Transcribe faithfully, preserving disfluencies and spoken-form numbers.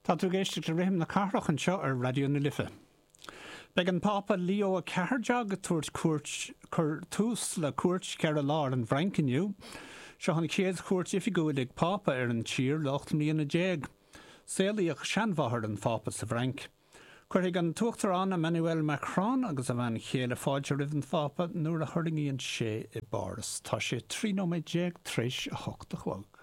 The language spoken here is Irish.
Tá tú géiste le réim na carach an seo ar radio na Lifa. Beg an pápa Leo a cehardeag a tuairt cuairt chur tús le cuairt cear a lár an bhranciniu, seo an chéad cuairt ifi goil ag pápa ar an tír locht míon na déag. Séalaíoch seanmháthair an fápa sa bhranc. Cuirigh an tuachtarán Emmanuel Macron agus a bhain chéile fáilte ribh an fápa nuair a thuirlingíonn sé i báras. Tá sé trí nóméid déag tríis a hocht a chhuag.